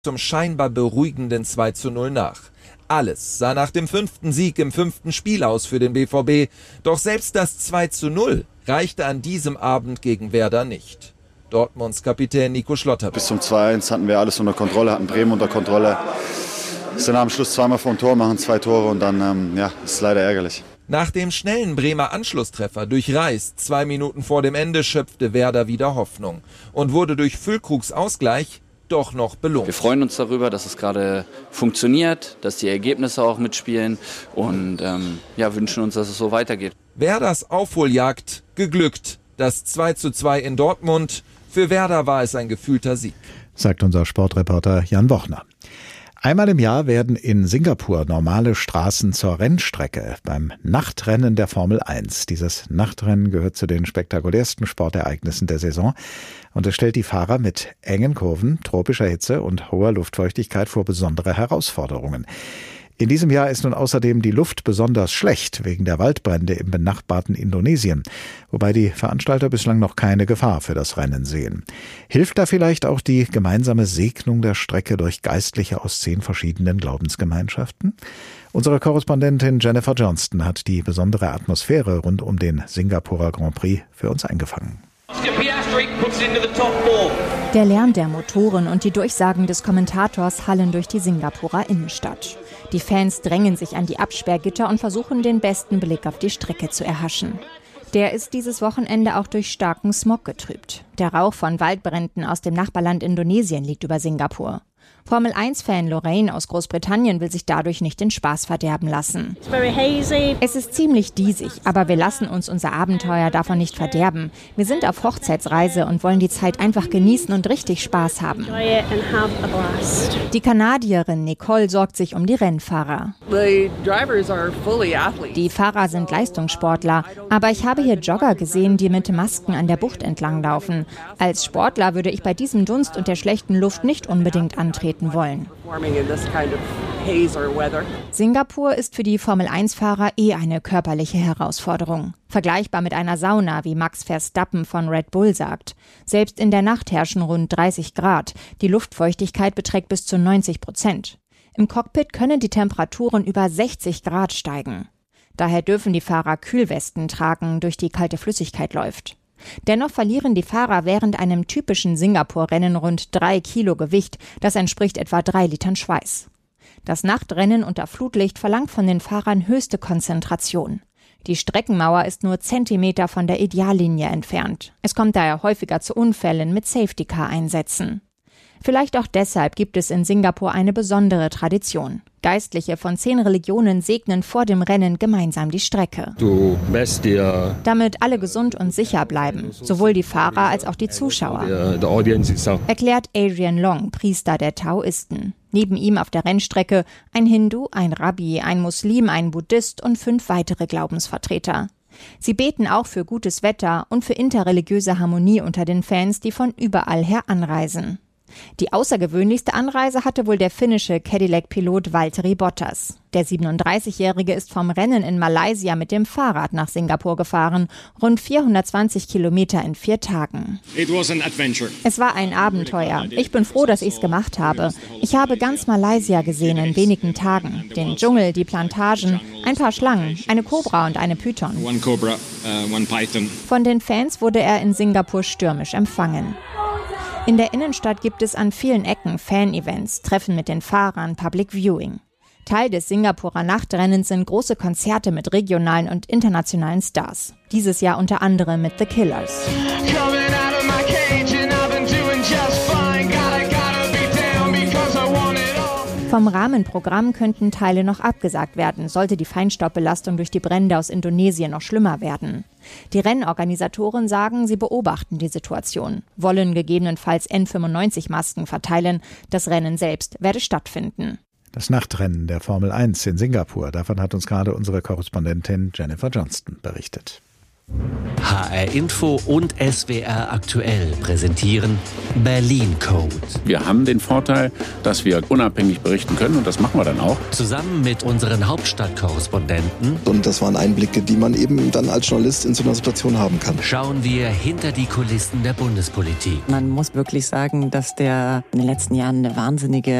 zum scheinbar beruhigenden 2:0 nach. Alles sah nach dem 5. Sieg im 5. Spiel aus für den BVB. Doch selbst das 2:0 reichte an diesem Abend gegen Werder nicht. Dortmunds Kapitän Nico Schlotterbeck. Bis zum 2:1 hatten wir alles unter Kontrolle, hatten Bremen unter Kontrolle. Sind am Schluss zweimal vor dem Tor, machen 2 Tore und dann ist leider ärgerlich. Nach dem schnellen Bremer Anschlusstreffer durch Reis 2 Minuten vor dem Ende schöpfte Werder wieder Hoffnung und wurde durch Füllkrugs Ausgleich doch noch belohnt. Wir freuen uns darüber, dass es gerade funktioniert, dass die Ergebnisse auch mitspielen und wünschen uns, dass es so weitergeht. Werders Aufholjagd geglückt. Das 2:2 in Dortmund. Für Werder war es ein gefühlter Sieg, sagt unser Sportreporter Jan Wochner. Einmal im Jahr werden in Singapur normale Straßen zur Rennstrecke beim Nachtrennen der Formel 1. Dieses Nachtrennen gehört zu den spektakulärsten Sportereignissen der Saison und es stellt die Fahrer mit engen Kurven, tropischer Hitze und hoher Luftfeuchtigkeit vor besondere Herausforderungen. In diesem Jahr ist nun außerdem die Luft besonders schlecht wegen der Waldbrände im benachbarten Indonesien, wobei die Veranstalter bislang noch keine Gefahr für das Rennen sehen. Hilft da vielleicht auch die gemeinsame Segnung der Strecke durch Geistliche aus 10 verschiedenen Glaubensgemeinschaften? Unsere Korrespondentin Jennifer Johnston hat die besondere Atmosphäre rund um den Singapurer Grand Prix für uns eingefangen. Der Lärm der Motoren und die Durchsagen des Kommentators hallen durch die Singapurer Innenstadt. Die Fans drängen sich an die Absperrgitter und versuchen, den besten Blick auf die Strecke zu erhaschen. Der ist dieses Wochenende auch durch starken Smog getrübt. Der Rauch von Waldbränden aus dem Nachbarland Indonesien liegt über Singapur. Formel-1-Fan Lorraine aus Großbritannien will sich dadurch nicht den Spaß verderben lassen. Es ist ziemlich diesig, aber wir lassen uns unser Abenteuer davon nicht verderben. Wir sind auf Hochzeitsreise und wollen die Zeit einfach genießen und richtig Spaß haben. Die Kanadierin Nicole sorgt sich um die Rennfahrer. Die Fahrer sind Leistungssportler, aber ich habe hier Jogger gesehen, die mit Masken an der Bucht entlanglaufen. Als Sportler würde ich bei diesem Dunst und der schlechten Luft nicht unbedingt antreten wollen. Singapur ist für die Formel-1-Fahrer eine körperliche Herausforderung. Vergleichbar mit einer Sauna, wie Max Verstappen von Red Bull sagt. Selbst in der Nacht herrschen rund 30 Grad. Die Luftfeuchtigkeit beträgt bis zu 90%. Im Cockpit können die Temperaturen über 60 Grad steigen. Daher dürfen die Fahrer Kühlwesten tragen, durch die kalte Flüssigkeit läuft. Dennoch verlieren die Fahrer während einem typischen Singapur-Rennen rund 3 Kilo Gewicht. Das entspricht etwa 3 Litern Schweiß. Das Nachtrennen unter Flutlicht verlangt von den Fahrern höchste Konzentration. Die Streckenmauer ist nur Zentimeter von der Ideallinie entfernt. Es kommt daher häufiger zu Unfällen mit Safety-Car-Einsätzen. Vielleicht auch deshalb gibt es in Singapur eine besondere Tradition. Geistliche von 10 Religionen segnen vor dem Rennen gemeinsam die Strecke. Damit alle gesund und sicher bleiben, sowohl die Fahrer als auch die Zuschauer. Erklärt Adrian Long, Priester der Taoisten. Neben ihm auf der Rennstrecke ein Hindu, ein Rabbi, ein Muslim, ein Buddhist und 5 weitere Glaubensvertreter. Sie beten auch für gutes Wetter und für interreligiöse Harmonie unter den Fans, die von überall her anreisen. Die außergewöhnlichste Anreise hatte wohl der finnische Cadillac-Pilot Valtteri Bottas. Der 37-Jährige ist vom Rennen in Malaysia mit dem Fahrrad nach Singapur gefahren, rund 420 Kilometer in 4 Tagen. Es war ein Abenteuer. Ich bin froh, dass ich es gemacht habe. Ich habe ganz Malaysia gesehen in wenigen Tagen. Den Dschungel, die Plantagen, ein paar Schlangen, eine Kobra und eine Python. Von den Fans wurde er in Singapur stürmisch empfangen. In der Innenstadt gibt es an vielen Ecken Fan-Events, Treffen mit den Fahrern, Public Viewing. Teil des Singapurer Nachtrennens sind große Konzerte mit regionalen und internationalen Stars. Dieses Jahr unter anderem mit The Killers. Vom Rahmenprogramm könnten Teile noch abgesagt werden, sollte die Feinstaubbelastung durch die Brände aus Indonesien noch schlimmer werden. Die Rennorganisatoren sagen, sie beobachten die Situation, wollen gegebenenfalls N95-Masken verteilen. Das Rennen selbst werde stattfinden. Das Nachtrennen der Formel 1 in Singapur, davon hat uns gerade unsere Korrespondentin Jennifer Johnston berichtet. HR Info und SWR Aktuell präsentieren Berlin Code. Wir haben den Vorteil, dass wir unabhängig berichten können und das machen wir dann auch. Zusammen mit unseren Hauptstadtkorrespondenten. Und das waren Einblicke, die man eben dann als Journalist in so einer Situation haben kann. Schauen wir hinter die Kulissen der Bundespolitik. Man muss wirklich sagen, dass der in den letzten Jahren eine wahnsinnige